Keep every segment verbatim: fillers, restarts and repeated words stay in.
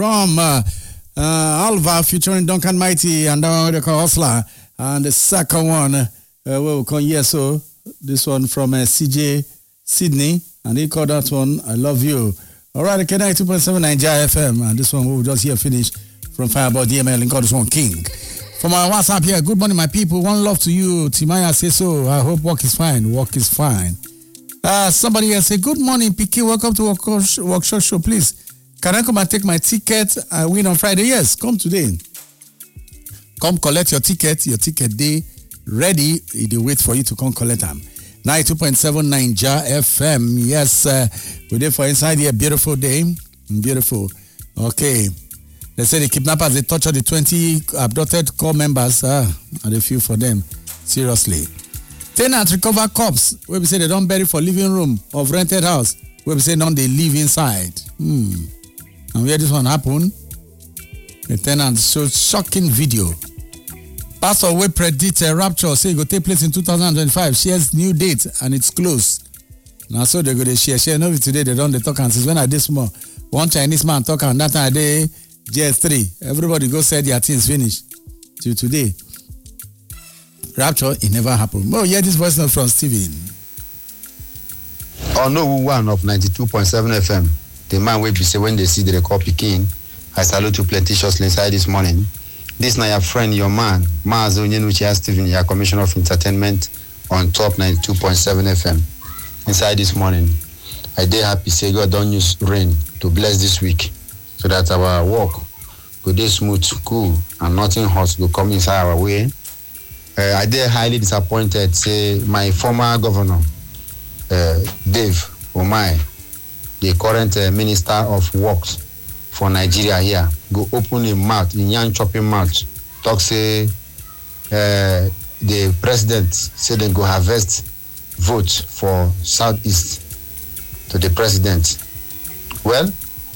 from uh, uh, Alva featuring Duncan Mighty and that one they call Hustler. And the second one, uh, we'll call Yeso. This one from uh, C J Sydney. And he called that one, I Love You. All right, okay, ninety-two point seven Nigeria F M. And this one we'll just hear finish from Fireball D M L and call this one King. From our WhatsApp here, good morning, my people. One love to you. Timaya says so. I hope work is fine. Work is fine. Uh, somebody here say, good morning, P K. Welcome to workshop, workshop show, please. Can I come and take my ticket and win on Friday? Yes, come today. Come collect your ticket. Your ticket day ready. They wait for you to come collect them. ninety-two point seven Nigeria F M. Yes, uh, we're there for inside here. Beautiful day. Beautiful. Okay. They say the kidnappers, they tortured the twenty abducted corps members. Ah, and a few for them. Seriously. Tenants recover corpse. Where we say they don't bury for living room of rented house. Where we say none they live inside. Hmm. And where this one happen? The tenants showed shocking video. Pastor we predict a rapture, say it will take place in two thousand twenty-five. Shares new date and it's close. Now so they go to share. Share no today they don't they talk and since when I this small. One Chinese man talk and that time they G S three. Everybody go say their things finished. Till today. Rapture, it never happened. Oh yeah, this voice note from Steven. Oh no, one of ninety-two point seven F M. The man will be say when they see the record picking. I salute you plenteously inside this morning. This now your friend, your man, Mazo Nyenuchi Steven, your Commissioner of Entertainment on top ninety-two point seven F M. Inside this morning, I dare happy say God don't use rain to bless this week so that our work go day smooth, cool, and nothing hot will come inside our way. Uh, I dare highly disappointed say my former governor, uh, Dave Omai, the current uh, Minister of Works for Nigeria here, go open a mouth, in young chopping mouth, talk say uh, the president say they go harvest vote for Southeast to the president. Well,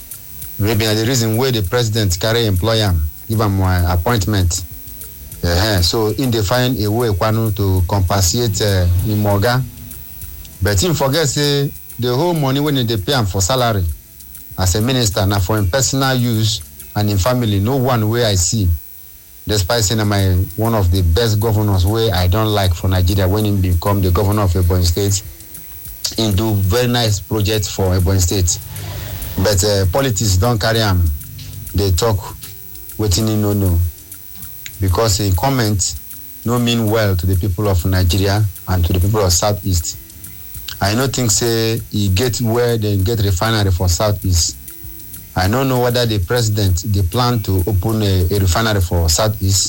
maybe the reason why the president carry employ him, give him my appointment. Uh-huh. So in they find a way to compensate uh, Imoga, but him forget say the whole money when they pay him for salary as a minister now for in personal use and in family, no one way I see. Despite saying my one of the best governors where I don't like for Nigeria when he become the governor of Ebonyi State, he do very nice projects for Ebonyi State. But uh, politics don't carry him. They talk waiting in no no. Because a comment no mean well to the people of Nigeria and to the people of Southeast. I don't think say he get where they get refinery for Southeast. I don't know whether the president they plan to open a, a refinery for Southeast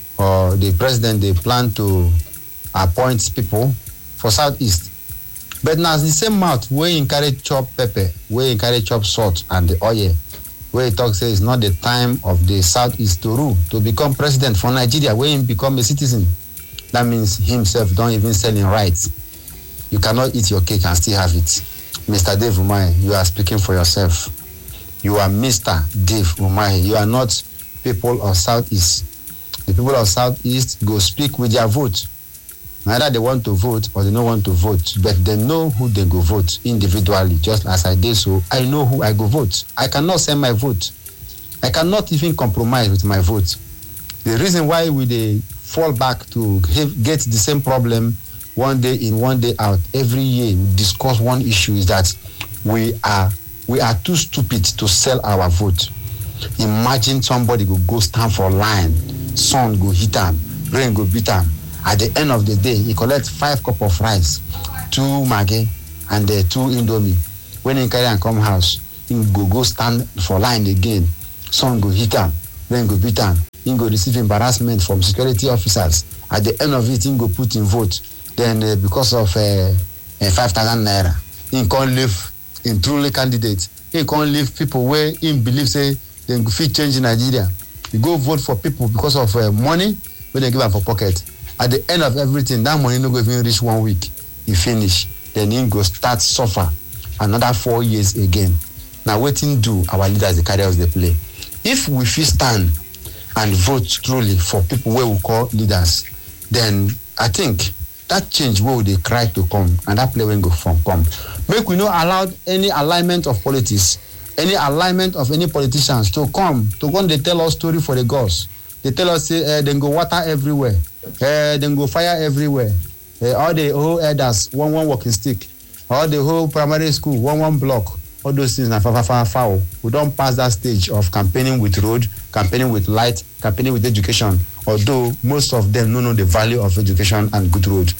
or the president they plan to appoint people for Southeast. But now the same mouth where you carry chop pepper, where you carry chop salt and the oil, where he talks say it's not the time of the Southeast to rule, to become president for Nigeria, where he become a citizen. That means himself don't even sell in rights. You cannot eat your cake and still have it. Mister Dave Umahi, you are speaking for yourself. You are Mister Dave Umahi. You are not people of Southeast. The people of Southeast go speak with their vote. Either they want to vote or they don't want to vote, but they know who they go vote individually. Just as I did so, I know who I go vote. I cannot send my vote. I cannot even compromise with my vote. The reason why we they fall back to have, get the same problem one day in, one day out, every year we discuss one issue is that we are we are too stupid to sell our vote. Imagine somebody go go stand for line, sun go hit him, rain go beat him. At the end of the day, he collect five cup of rice, two maggi, and uh, two indomie. When he carry and come house, he go go stand for line again. Sun go hit him, rain go beat him. He go receive embarrassment from security officers. At the end of it, he go put in vote. Then uh, because of uh, uh, five thousand naira, he can't live in truly candidate. He can't live people where he believe say they fit change in Nigeria. You go vote for people because of uh, money when they give them for pocket. At the end of everything, that money no go even reach one week. He finish. Then he go start suffer another four years again. Now waiting do our leaders the carry us they play. If we fit stand and vote truly for people where we call leaders, then I think that change where they cry to come and that play when go from come. Make we not allow any alignment of politics, any alignment of any politicians to come to come they tell us story for the gods. They tell us say uh, then go water everywhere, uh, then go fire everywhere. Uh, all the whole elders one one walking stick, all the whole primary school one one block. All those things na far far far. We don't pass that stage of campaigning with road, campaigning with light, campaigning with education. Although most of them don't know the value of education and good road.